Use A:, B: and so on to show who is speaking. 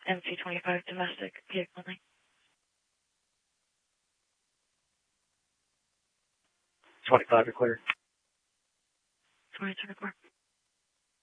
A: NC-25 domestic vehicle link.
B: 25 to clear.
A: 20 to record.